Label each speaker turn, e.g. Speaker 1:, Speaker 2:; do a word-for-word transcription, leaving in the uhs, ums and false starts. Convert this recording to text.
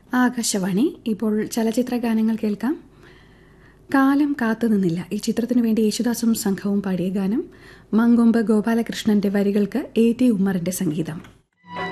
Speaker 1: ആകാശവാണി. ഇപ്പോൾ ചലച്ചിത്ര ഗാനങ്ങൾ കേൾക്കാം. കാലം കാത്തുനിന്നില്ല ഈ ചിത്രത്തിനു വേണ്ടി യേശുദാസും സംഘവും പാടിയ ഗാനം. മങ്കൊമ്പ് ഗോപാലകൃഷ്ണന്റെ വരികൾക്ക് എ ടി ഉമ്മറിന്റെ സംഗീതം.